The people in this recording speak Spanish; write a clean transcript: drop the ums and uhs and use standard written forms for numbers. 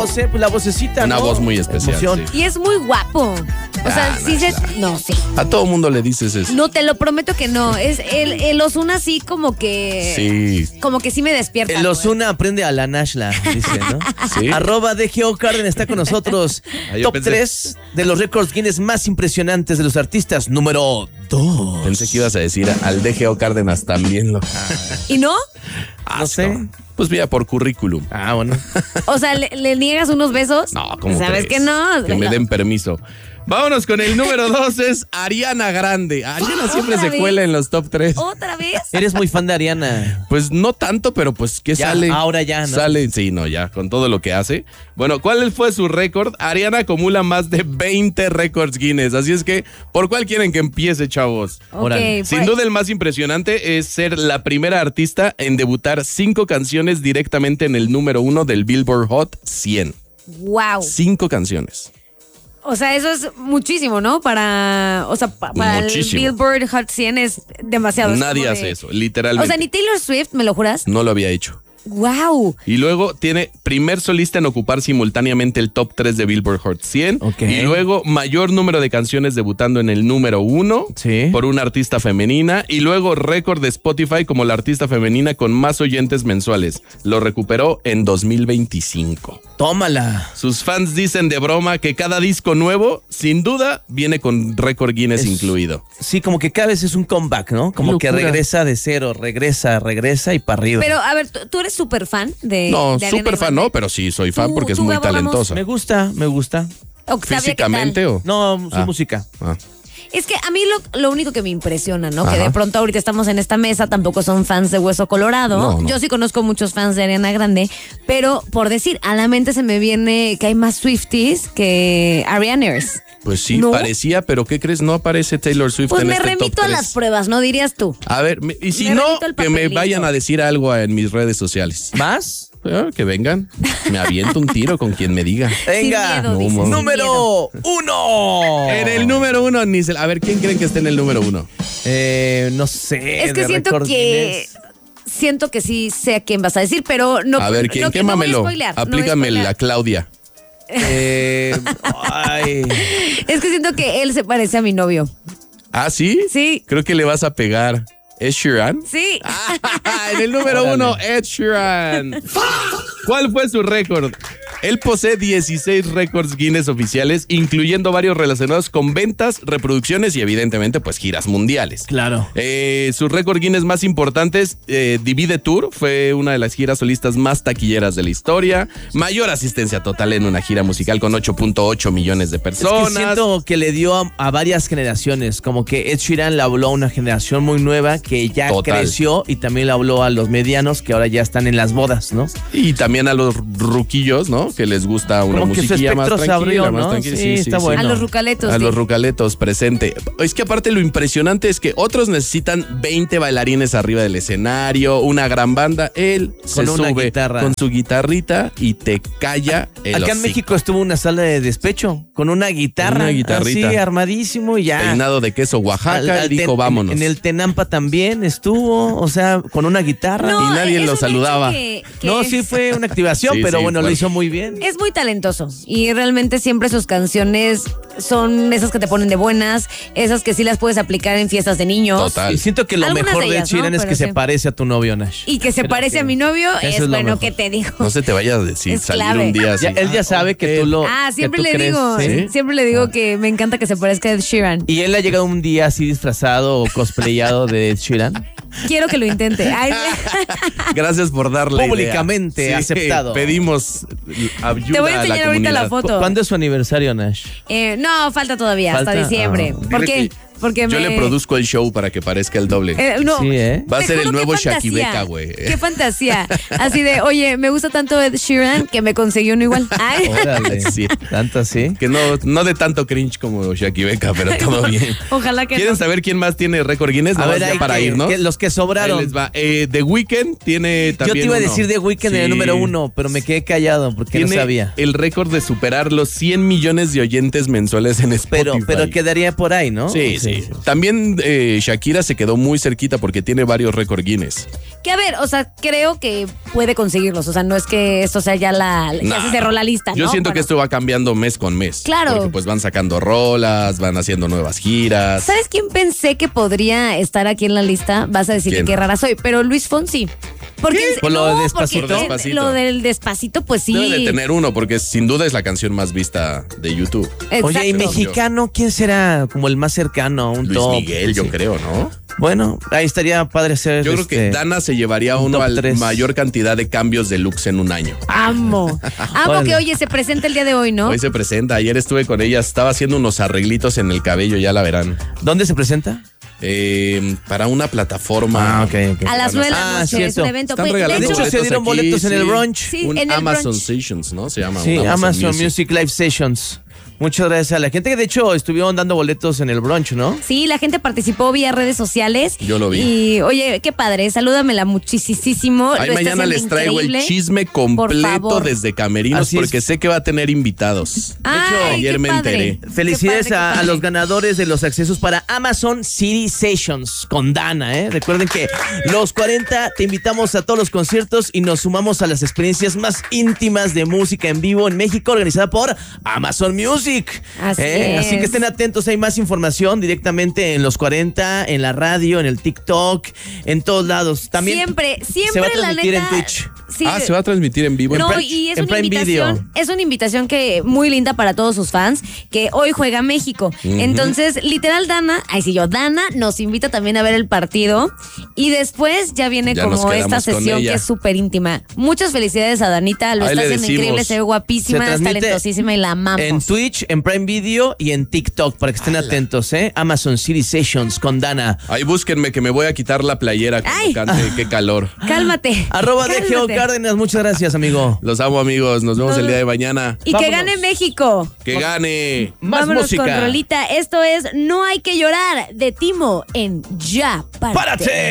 sé, pues la vocecita, Una ¿no? voz muy especial. Emoción. Sí. Y es muy guapo. O sea, sí se... No, sí. A todo mundo le dices eso. No, te lo prometo que no. Es el Ozuna así como que... Sí. Como que sí me despierta. El Ozuna aprende a la Nashla, dice, ¿no? Sí. @DGO Cárdenas está con nosotros. Ah, yo Top pensé- 3 de los récords Guinness más impresionantes de los artistas. Número 2. Pensé que ibas a decir al DGO Cárdenas también lo. ¿Y no? No sé. Pues mira, por currículum. Ah, bueno. O sea, ¿le niegas unos besos? No, ¿cómo ¿Sabes crees? que no? Que me den permiso. Vámonos con el número 2, es Ariana Grande. Ariana siempre ¿Otra se vez? cuela en los top 3. ¿Otra vez? Eres muy fan de Ariana. Pues no tanto, pero pues ¿qué Ya, sale? ahora ya, ¿no? Sale, sí, no, ya, con todo lo que hace. Bueno, ¿cuál fue su récord? Ariana acumula más de 20 récords Guinness, así es que, ¿por cuál quieren que empiece, chavos? Ok, Órale. Sin duda el más impresionante es ser la primera artista en debutar 5 canciones directamente en el número 1 del Billboard Hot 100. Wow. 5 canciones. O sea, eso es muchísimo, ¿no? Para el Muchísimo. Billboard Hot 100 es demasiado. Es Nadie como hace de- eso, literalmente. O sea, ni Taylor Swift, ¿me lo juras? No lo había hecho. Wow. Y luego tiene primer solista en ocupar simultáneamente el top 3 de Billboard Hot 100. Ok. Y luego mayor número de canciones debutando en el número 1 Sí. por una artista femenina. Y luego récord de Spotify como la artista femenina con más oyentes mensuales. Lo recuperó en 2025. Tómala. Sus fans dicen de broma que cada disco nuevo, sin duda, viene con récord Guinness incluido. Sí, como que cada vez es un comeback, ¿no? Como que Locura. regresa de cero, regresa y para arriba. Pero, a ver, ¿tú eres súper fan de No, de Ariana súper fan Grande? no, pero sí soy fan Tú- porque es tú, muy Gabo Ramos. talentosa. Me gusta. Octavia, ¿qué tal? ¿Físicamente o...? No, sí, Ah. música. Ah. Es que a mí lo único que me impresiona, ¿no? Que Ajá. de pronto ahorita estamos en esta mesa, tampoco son fans de Hueso Colorado. No, no. Yo sí conozco muchos fans de Ariana Grande, pero por decir, a la mente se me viene que hay más Swifties que Arianers. Pues sí, ¿No? parecía, pero ¿qué crees? No aparece Taylor Swift Pues en me este top remito a 3. las pruebas, ¿no? Dirías tú. A ver, y si Me no, remito al que me papelito. vayan a decir algo en mis redes sociales. ¿Más? Que vengan, me aviento un tiro con quien me diga. Venga. miedo, dices, No, sin Número 1. En el número 1, a ver, ¿quién creen que esté en el número 1? No sé. Es que de siento récords que... Guinness. Siento que sí sé a quién vas a decir, pero no. A ver, ¿quién? no, Quémamelo. No voy a spoilear, no voy a Aplícame spoilear. la Claudia. Ay. Es que siento que él se parece a mi novio. ¿Ah, sí? Sí. Creo que le vas a pegar. ¿Es Sheeran? Sí. En el número Órale. 1, Ed Sheeran. ¿Cuál fue su récord? Él posee 16 récords Guinness oficiales, incluyendo varios relacionados con ventas, reproducciones y evidentemente pues giras mundiales. Claro. Sus récord Guinness más importantes, Divide Tour, fue una de las giras solistas más taquilleras de la historia. Mayor asistencia total en una gira musical con 8.8 millones de Es personas. que siento que le dio a varias generaciones, como que Ed Sheeran le habló a una generación muy nueva que ya Total. creció y también le habló a los medianos que ahora ya están en las bodas, ¿no? Y también a los ruquillos, ¿no? Que les gusta una Como que su musiquilla más espectro se tranquila, abrió, más ¿no? tranquila. Sí, está bueno. A los rucaletos. A sí. los rucaletos presente. Es que aparte lo impresionante es que otros necesitan 20 bailarines arriba del escenario, una gran banda. Él se Con una sube guitarra. con su guitarrita y te calla el Acá en hocico. México estuvo una sala de despecho con una guitarra. Una guitarrita. Así, armadísimo y ya. Peinado de queso Oaxaca, y dijo vámonos. En el Tenampa también estuvo, o sea, con una guitarra. No, y nadie es lo un saludaba. hecho que No, sí fue una activación, Sí, pero sí, bueno, lo fue. hizo muy bien. Es muy talentoso y realmente siempre sus canciones son esas que te ponen de buenas, esas que sí las puedes aplicar en fiestas de niños. Total. Y siento que lo Algunas mejor de de Ed ellas, ¿no? Sheeran es Pero que se sí. parece a tu novio, Nash. Y que se Creo parece que a mi novio eso es es lo bueno, mejor. que te digo. No se te vaya a decir, Es salir clave. un día así. Ya, él ya sabe que tú lo. Ah, que siempre tú le crees, digo, ¿sí? siempre le digo que me encanta que se parezca a Ed Sheeran. Y él ha llegado un día así disfrazado o cosplayado de Ed Sheeran. Quiero que lo intente. Ay, Gracias por darle Públicamente aceptado. Pedimos ayuda Te voy a a la enseñar ahorita la comunidad. foto. ¿Cuándo es su aniversario, Nash? no, falta todavía, ¿Falta? hasta diciembre. Ah. ¿Por Dile qué? que Porque Yo me... le produzco el show para que parezca el doble. no. Sí, ¿eh? Va a Te ser el juro, nuevo qué fantasía. Shakibeca, güey. Qué fantasía. Así de, oye, me gusta tanto Ed Sheeran que me consiguió uno igual. Ay. Órale. Sí. ¿Tanto así? Que no de tanto cringe como Shakibeca, pero todo bien. Ojalá que ¿Quieren no. saber quién más tiene récord Guinness? Nada más ya hay para que- ir, ¿no? los que sobraron. Ahí les va. The Weeknd tiene Yo también te iba a uno. decir The Weeknd en el Sí. número 1, pero me quedé callado porque no Tiene sabía. el récord de superar los 100 millones de oyentes mensuales en Spotify. Pero quedaría por ahí, ¿no? Sí, Sí. También Shakira se quedó muy cerquita porque tiene varios récord Guinness. Que a ver, o sea, creo que puede conseguirlos. O sea, no es que esto sea ya ya se cerró la lista, ¿no? Yo siento que esto va cambiando mes con mes. Claro. Porque pues van sacando rolas, van haciendo nuevas giras. ¿Sabes quién pensé que podría estar aquí en la lista? Vas a decir que qué rara soy, pero Luis Fonsi. Porque ¿Por lo de Despacito? porque Despacito. lo del Despacito, pues sí. Debe de tener uno porque sin duda es la canción más vista de YouTube. Exacto. Oye, ¿y mexicano quién será como el más cercano a un Luis top? Miguel, yo creo, ¿no? Bueno, ahí estaría padre ser. Yo creo que Dana se llevaría un uno top a la 3. mayor cantidad de cambios de looks en un año. Amo Órale. que, oye, se presenta el día de hoy, ¿no? Hoy se presenta. Ayer estuve con ella, estaba haciendo unos arreglitos en el cabello, ya la verán. ¿Dónde se presenta? Para una plataforma. Ok. A las 9 de la Ah, noche, es cierto. un evento. Están Pues, regalando De hecho, se dieron boletos en el brunch. Sí, un en el Amazon brunch. Sessions, ¿no? Se llama. Sí, un Amazon Music Live Sessions. Muchas gracias a la gente que de hecho estuvieron dando boletos en el brunch, ¿no? Sí, la gente participó vía redes sociales. Yo lo vi. Y, oye, qué padre, salúdamela muchísimo. Ahí Lo está mañana haciendo les traigo increíble. el chisme Por completo favor. desde Camerinos Así es. porque sé que va a tener invitados. Ay, ayer qué me padre. enteré. Felicidades Qué padre, qué a padre. los ganadores de los accesos para Amazon City Sessions con Dana, ¿eh? Recuerden que los 40 te invitamos a todos los conciertos y nos sumamos a las experiencias más íntimas de música en vivo en México organizada por Amazon Music. Así es. Así que estén atentos, hay más información directamente en los 40, en la radio, en el TikTok, en todos lados. También Siempre se va a la transmitir neta. en Twitch. Sí, Se va a transmitir en vivo. no, Prime- y es en una Prime invitación, Video. es una invitación que muy linda para todos sus fans, que hoy juega México. Entonces, literal, Dana nos invita también a ver el partido y después ya viene Ya nos como esta quedamos con sesión ella. que es súper íntima. Muchas felicidades a Danita, lo Ahí está le haciendo decimos. increíble, se ve guapísima, Se es transmite talentosísima y la amamos. En Twitch, en Prime Video y en TikTok para que estén atentos, ¿eh? Amazon City Sessions con Dana. Ahí búsquenme que me voy a quitar la playera Ay. cuando cante. Qué calor. Cálmate. @DGO Cálmate. Cárdenas, muchas gracias, amigo. Los amo, amigos. Nos vemos el día de mañana. Y Vámonos. que gane México. Que gane. Más Vámonos música. con Rolita. Esto es No hay que llorar de Timo en Ya Párate. ¡Párate!